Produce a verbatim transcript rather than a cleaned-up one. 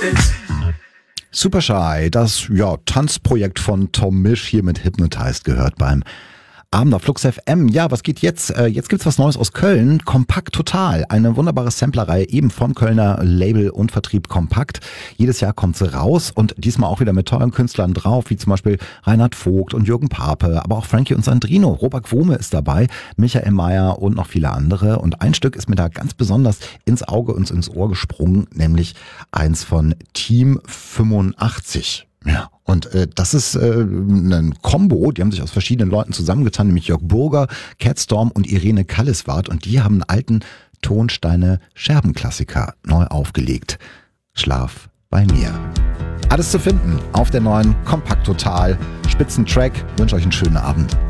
Super Shy, das ja, Tanzprojekt von Tom Misch hier mit Hypnotized gehört beim Abend auf Flux F M. Ja, was geht jetzt? Äh, jetzt gibt's was Neues aus Köln. Kompakt Total. Eine wunderbare Samplerreihe eben vom Kölner Label und Vertrieb Kompakt. Jedes Jahr kommt sie raus und diesmal auch wieder mit tollen Künstlern drauf, wie zum Beispiel Reinhard Vogt und Jürgen Pape, aber auch Frankie und Sandrino. Robert Wome ist dabei, Michael Mayer und noch viele andere. Und ein Stück ist mir da ganz besonders ins Auge und ins Ohr gesprungen, nämlich eins von Team fünfundachtzig. Ja, und äh, das ist äh, ein Kombo, die haben sich aus verschiedenen Leuten zusammengetan, nämlich Jörg Burger, Catstorm und Irene Kalliswart, und die haben einen alten Tonsteine-Scherbenklassiker neu aufgelegt. Schlaf bei mir. Alles zu finden auf der neuen Kompakt Total Spitzentrack. Ich wünsche euch einen schönen Abend.